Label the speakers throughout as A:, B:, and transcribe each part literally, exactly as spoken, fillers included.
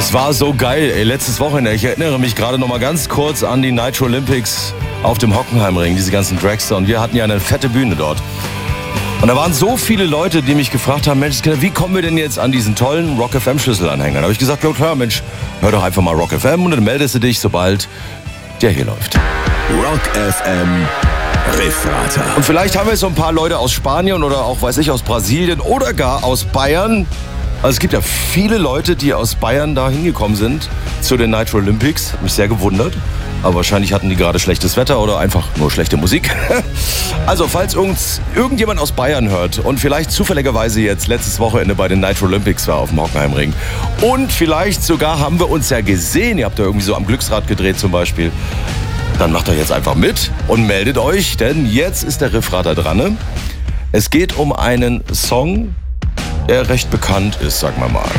A: Es war so geil, ey, letztes Wochenende. Ich erinnere mich gerade noch mal ganz kurz an die Nitro Olympics auf dem Hockenheimring, diese ganzen Dragster. Und wir hatten ja eine fette Bühne dort. Und da waren so viele Leute, die mich gefragt haben, Mensch, wie kommen wir denn jetzt an diesen tollen Rock F M-Schlüsselanhänger? Da habe ich gesagt, ja klar, Mensch, hör doch einfach mal Rock F M und dann meldest du dich, sobald der hier läuft.
B: Rock F M Riffrater.
A: Und vielleicht haben wir so ein paar Leute aus Spanien oder auch, weiß ich, aus Brasilien oder gar aus Bayern. Also es gibt ja viele Leute, die aus Bayern da hingekommen sind zu den Nitro Olympics. Hat mich sehr gewundert. Aber wahrscheinlich hatten die gerade schlechtes Wetter oder einfach nur schlechte Musik. Also falls irgend, irgendjemand aus Bayern hört und vielleicht zufälligerweise jetzt letztes Wochenende bei den Nitro Olympics war auf dem Hockenheimring und vielleicht sogar haben wir uns ja gesehen, ihr habt da irgendwie so am Glücksrad gedreht zum Beispiel, dann macht doch jetzt einfach mit und meldet euch, denn jetzt ist der Riffrater dran. Ne? Es geht um einen Song, der recht bekannt ist, sagen wir mal.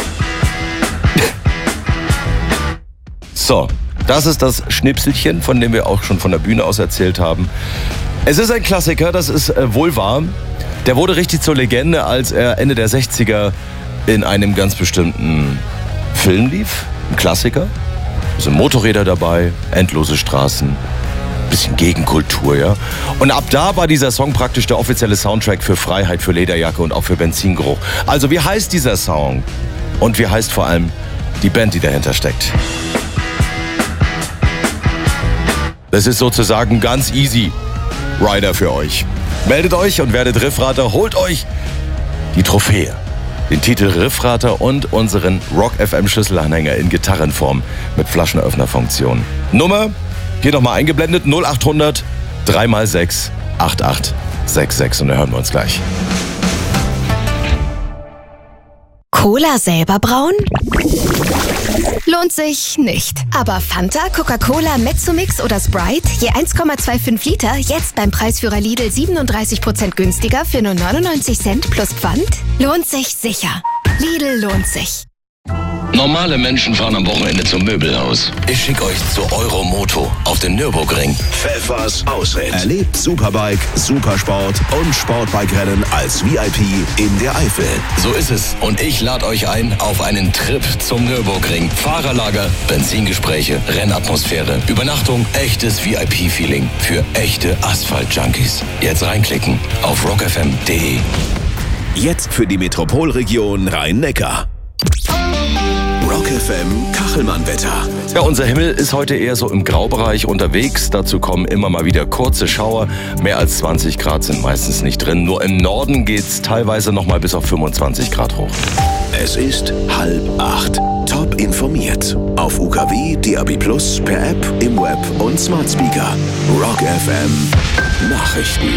A: So, das ist das Schnipselchen, von dem wir auch schon von der Bühne aus erzählt haben. Es ist ein Klassiker, das ist äh, wohl wahr. Der wurde richtig zur Legende, als er Ende der sechziger in einem ganz bestimmten Film lief. Ein Klassiker. Es sind Motorräder dabei, endlose Straßen, bisschen Gegenkultur, ja. Und ab da war dieser Song praktisch der offizielle Soundtrack für Freiheit, für Lederjacke und auch für Benzingeruch. Also wie heißt dieser Song? Und wie heißt vor allem die Band, die dahinter steckt? Das ist sozusagen ganz easy Rider für euch. Meldet euch und werdet Riffrater, holt euch die Trophäe. Den Titel Riffrater und unseren Rock F M Schlüsselanhänger in Gitarrenform mit Flaschenöffnerfunktion. Nummer, hier nochmal eingeblendet, null acht hundert drei mal sechs acht acht sechs sechs und da hören wir uns gleich.
C: Cola selber brauen? Lohnt sich nicht. Aber Fanta, Coca-Cola, Mezzomix oder Sprite, je eins Komma fünfundzwanzig Liter, jetzt beim Preisführer Lidl siebenunddreißig Prozent günstiger für nur neunundneunzig Cent plus Pfand? Lohnt sich sicher. Lidl lohnt sich.
D: Normale Menschen fahren am Wochenende zum Möbelhaus. Ich schicke euch zu Euromoto auf den Nürburgring.
B: Pfeffers Ausritt. Erlebt Superbike, Supersport und Sportbike-Rennen als V I P in der Eifel.
D: So ist es. Und ich lade euch ein auf einen Trip zum Nürburgring. Fahrerlager, Benzingespräche, Rennatmosphäre, Übernachtung, echtes V I P-Feeling für echte Asphalt-Junkies. Jetzt reinklicken auf rock f m punkt d e.
B: Jetzt für die Metropolregion Rhein-Neckar. Rock F M Kachelmann-Wetter.
A: Ja, unser Himmel ist heute eher so im Graubereich unterwegs. Dazu kommen immer mal wieder kurze Schauer. Mehr als zwanzig Grad sind meistens nicht drin. Nur im Norden geht's teilweise noch mal bis auf fünfundzwanzig Grad hoch.
B: Es ist halb acht. Top informiert. Auf U K W, D A B plus, per App, im Web und Smart Speaker. Rock F M Nachrichten.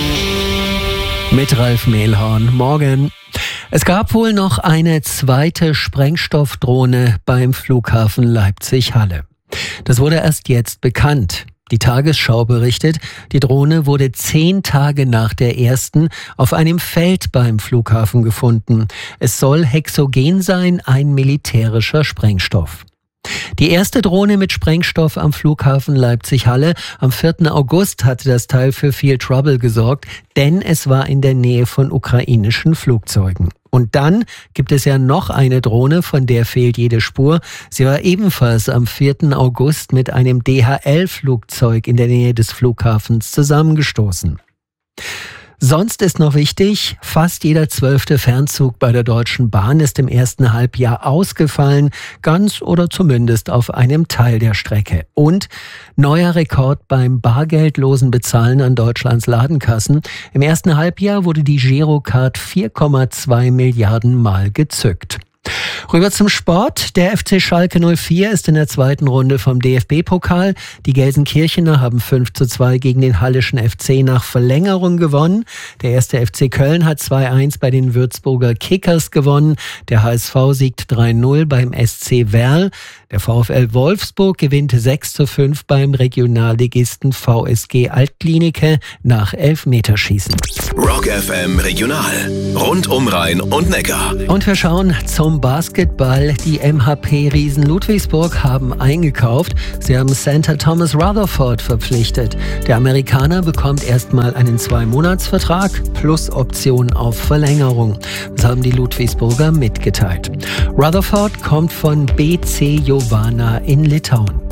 E: Mit Ralf Mehlhorn. Morgen. Es gab wohl noch eine zweite Sprengstoffdrohne beim Flughafen Leipzig-Halle. Das wurde erst jetzt bekannt. Die Tagesschau berichtet, die Drohne wurde zehn Tage nach der ersten auf einem Feld beim Flughafen gefunden. Es soll Hexogen sein, ein militärischer Sprengstoff. Die erste Drohne mit Sprengstoff am Flughafen Leipzig-Halle am vierten August hatte das Teil für viel Trouble gesorgt, denn es war in der Nähe von ukrainischen Flugzeugen. Und dann gibt es ja noch eine Drohne, von der fehlt jede Spur. Sie war ebenfalls am vierten August mit einem D H L-Flugzeug in der Nähe des Flughafens zusammengestoßen. Sonst ist noch wichtig, fast jeder zwölfte Fernzug bei der Deutschen Bahn ist im ersten Halbjahr ausgefallen, ganz oder zumindest auf einem Teil der Strecke. Und neuer Rekord beim bargeldlosen Bezahlen an Deutschlands Ladenkassen. Im ersten Halbjahr wurde die Girocard vier Komma zwei Milliarden Mal gezückt. Rüber zum Sport. Der F C Schalke null vier ist in der zweiten Runde vom D F B-Pokal. Die Gelsenkirchener haben fünf zu zwei gegen den Hallischen F C nach Verlängerung gewonnen. Der erste F C Köln hat zwei eins bei den Würzburger Kickers gewonnen. Der H S V siegt drei null beim S C Werl. Der VfL Wolfsburg gewinnt sechs zu fünf beim Regionalligisten V S G Altklinike nach Elfmeterschießen.
B: Rock F M Regional. Rund um Rhein und Neckar.
E: Und wir schauen zum Basketball. Basketball. Die M H P-Riesen Ludwigsburg haben eingekauft. Sie haben Center Thomas Rutherford verpflichtet. Der Amerikaner bekommt erstmal einen Zwei-Monats-Vertrag plus Option auf Verlängerung. Das haben die Ludwigsburger mitgeteilt. Rutherford kommt von B C Jovana in Litauen.